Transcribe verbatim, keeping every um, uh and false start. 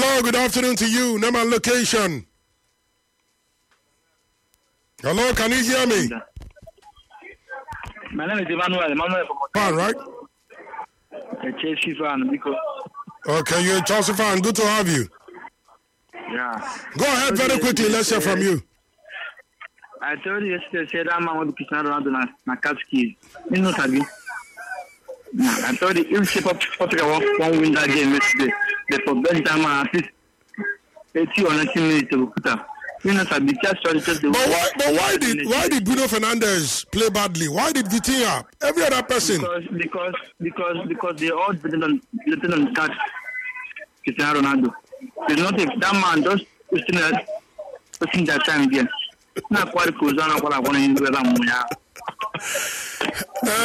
Hello, good afternoon to you. Name and location. Hello, can you hear me? My name is Emmanuel. Emmanuel from Fan, right? a Chelsea fan. Because, Okay, you're a Chelsea fan. Good to have you. yeah. Go ahead very quickly. Let's hear from you. I told you yesterday, said that man with Cristiano Ronaldo na na cat keys. You know, Sabi. I told you if shape up Portugal won't win that game yesterday. The for best time at least eighty or ninety minutes to put up. You know, Sabi just started just the. But why? But why did why did Bruno Fernandes play badly? Why did Vitinha? Every other person. Because because because because they all depend on depend on that Cristiano Ronaldo. There's not if that man just wasting that wasting that time again. Na quite close on what I want to do with them.